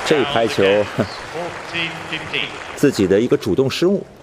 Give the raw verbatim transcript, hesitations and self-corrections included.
这一拍球，自己的一个主动失误，